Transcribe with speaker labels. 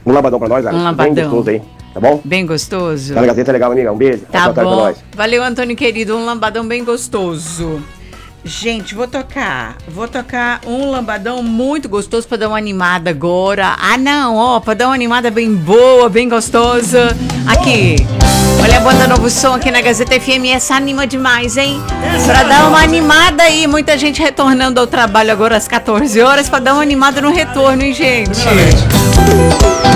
Speaker 1: Um lambadão pra nós,
Speaker 2: Um lambadão.
Speaker 1: Bem gostoso aí, tá bom?
Speaker 2: Bem gostoso?
Speaker 1: Tá na Gazeta, legal, amiga. Um beijo.
Speaker 2: Tá
Speaker 1: Boa tarde pra
Speaker 2: bom.
Speaker 1: nós.
Speaker 2: Valeu, Antônio querido. Um lambadão bem gostoso. Gente, vou tocar um lambadão muito gostoso pra dar uma animada agora. Ah, não, ó, pra dar uma animada bem boa, bem gostosa. Aqui, olha a banda Novo Som aqui na Gazeta FM, essa anima demais, hein? Pra dar uma animada aí, muita gente retornando ao trabalho agora às 14 horas, pra dar uma animada no retorno, hein, gente?